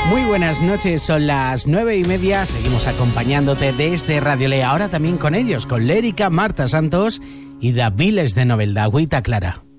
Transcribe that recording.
Muy buenas noches, son las 9:30, seguimos acompañándote desde Radio Lea, ahora también con ellos, con Lérica, Marta Santos y Daviles de Novelda, Agüita Clara.